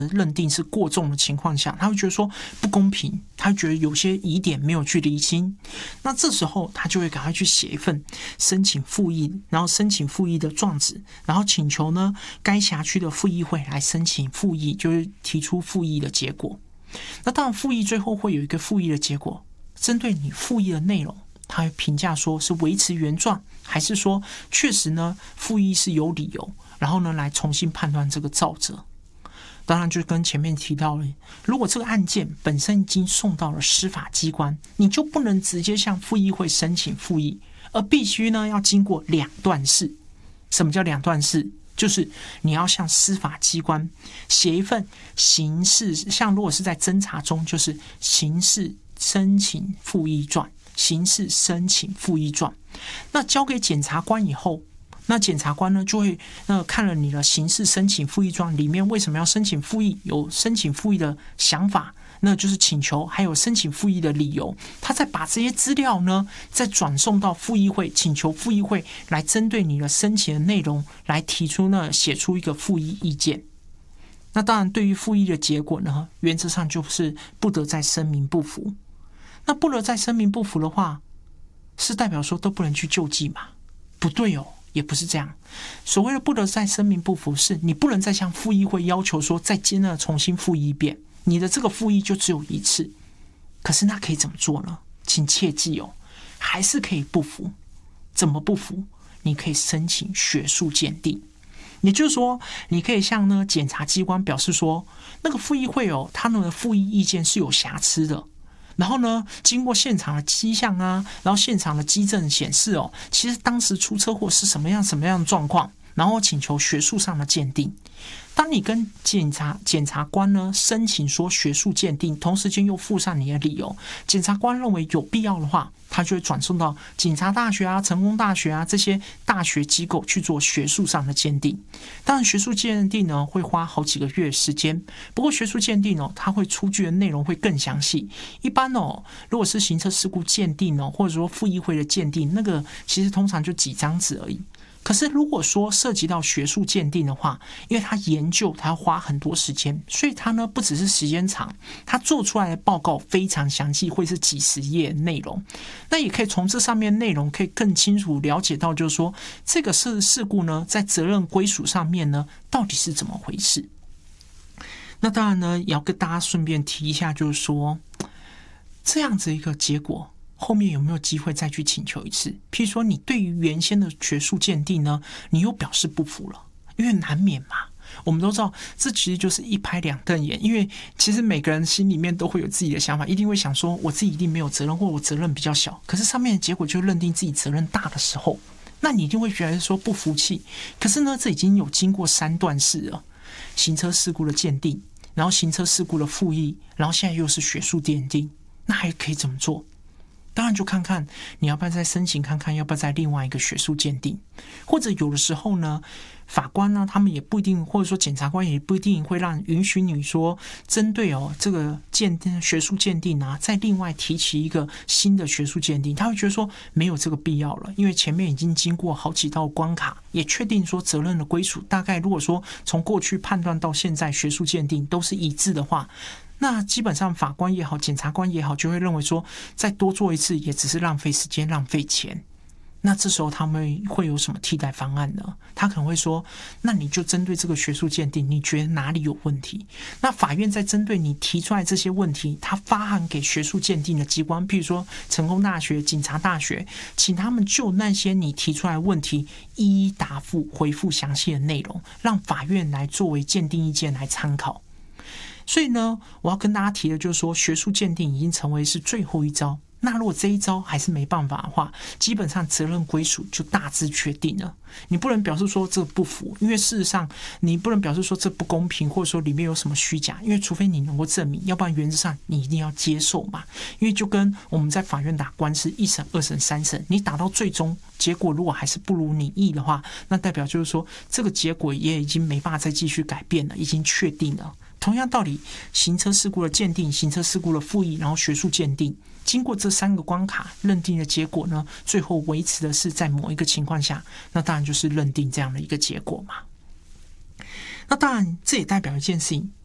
认定是过重的情况下，他会觉得说不公平，他会觉得有些疑点没有去厘清，那这时候他就会赶快去写一份申请复议，然后申请复议的状纸，然后请求呢该辖区的复议会来申请复议，就是提出复议的结果。那当然复议最后会有一个复议的结果，针对你复议的内容，他会评价说是维持原状，还是说确实呢复议是有理由，然后呢来重新判断这个肇责。当然就跟前面提到了，如果这个案件本身已经送到了司法机关，你就不能直接向复议会申请复议，而必须呢要经过两段式。什么叫两段式？就是你要向司法机关写一份刑事，像如果是在侦查中，就是刑事申请复议状，刑事申请复议状，那交给检察官以后，那检察官呢就会看了你的刑事申请复议状里面为什么要申请复议，有申请复议的想法，那就是请求，还有申请复议的理由，他再把这些资料呢再转送到复议会，请求复议会来针对你的申请的内容来提出呢写出一个复议意见。那当然对于复议的结果呢，原则上就是不得再声明不服。那不得再声明不服的话，是代表说都不能去救济嘛？不对哦，也不是这样。所谓的不得再声明不服，是你不能再向复议会要求说再重新复议一遍，你的这个复议就只有一次。可是那可以怎么做呢？请切记哦，还是可以不服。怎么不服？你可以申请学术鉴定，也就是说，你可以向检察机关表示说，那个复议会哦，他们的复议意见是有瑕疵的。然后呢，经过现场的迹象啊，然后现场的基证显示哦，其实当时出车祸是什么样的状况，然后请求学术上的鉴定。当你跟检察官呢申请说学术鉴定，同时间又附上你的理由，检察官认为有必要的话，他就会转送到警察大学啊、成功大学啊这些大学机构去做学术上的鉴定。当然，学术鉴定呢会花好几个月时间，不过学术鉴定它会出具的内容会更详细。一般如果是行车事故鉴定或者说复议会的鉴定，那个其实通常就几张纸而已。可是如果说涉及到学术鉴定的话，因为他研究他要花很多时间，所以他呢不只是时间长，他做出来的报告非常详细，会是几十页内容。那也可以从这上面内容可以更清楚了解到，就是说这个事故呢在责任归属上面呢到底是怎么回事。那当然呢也要跟大家顺便提一下，就是说这样子一个结果后面有没有机会再去请求一次？譬如说你对于原先的学术鉴定呢，你又表示不服了，因为难免嘛。我们都知道这其实就是一拍两瞪眼，因为其实每个人心里面都会有自己的想法，一定会想说我自己一定没有责任，或我责任比较小，可是上面的结果就认定自己责任大的时候，那你一定会觉得说不服气。可是呢这已经有经过3段式了，行车事故的鉴定，然后行车事故的复议，然后现在又是学术鉴定，那还可以怎么做？当然就看看你要不要再申请看看要不要再另外一个学术鉴定，或者有的时候呢法官呢他们也不一定，或者说检察官也不一定会允许你说针对这个学术鉴定啊再另外提起一个新的学术鉴定，他会觉得说没有这个必要了，因为前面已经经过好几道关卡，也确定说责任的归属大概如果说从过去判断到现在学术鉴定都是一致的话，那基本上法官也好检察官也好就会认为说再多做一次也只是浪费时间浪费钱。那这时候他们会有什么替代方案呢？他可能会说那你就针对这个学术鉴定你觉得哪里有问题，那法院再针对你提出来这些问题，他发函给学术鉴定的机关，譬如说成功大学、警察大学，请他们就那些你提出来的问题一一答复回复详细的内容，让法院来作为鉴定意见来参考。所以呢我要跟大家提的就是说学术鉴定已经成为是最后一招，那如果这一招还是没办法的话，基本上责任归属就大致确定了。你不能表示说这不服，因为事实上你不能表示说这不公平，或者说里面有什么虚假，因为除非你能够证明，要不然原则上你一定要接受嘛。因为就跟我们在法院打官司1审、2审、3审，你打到最终结果如果还是不如你意的话，那代表就是说这个结果也已经没办法再继续改变了，已经确定了。同样道理，行车事故的鉴定、行车事故的复议，然后学术鉴定，经过这3个关卡认定的结果呢，最后维持的是在某一个情况下，那当然就是认定这样的一个结果嘛。那当然这也代表一件事情，